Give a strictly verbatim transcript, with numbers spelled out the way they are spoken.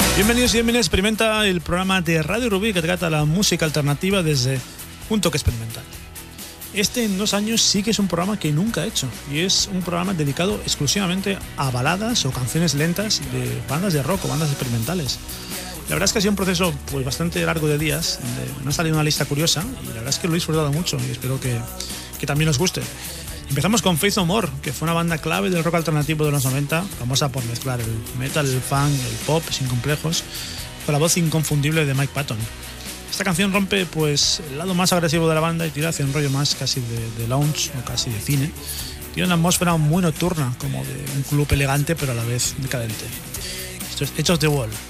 Bienvenidos y bienvenidas a Experimenta, el programa de Radio Rubí que trata la música alternativa desde un toque experimental. Este en dos años sí que es un programa que nunca he hecho y es un programa dedicado exclusivamente a baladas o canciones lentas de bandas de rock o bandas experimentales. La verdad es que ha sido un proceso pues, bastante largo de días, donde me ha salido una lista curiosa y la verdad es que lo he disfrutado mucho y espero que, que también os guste. Empezamos con Faith No More, que fue una banda clave del rock alternativo de los noventa, famosa por mezclar el metal, el funk, el pop sin complejos, con la voz inconfundible de Mike Patton. Esta canción rompe pues, el lado más agresivo de la banda y tira hacia un rollo más casi de, de lounge o casi de cine. Tiene una atmósfera muy nocturna, como de un club elegante pero a la vez decadente. Esto es Edge of the Wall.